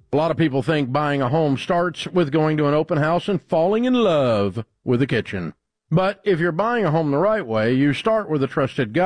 A lot of people think buying a home starts with going to an open house and falling in love with the kitchen. But if you're buying a home the right way, you start with a trusted guide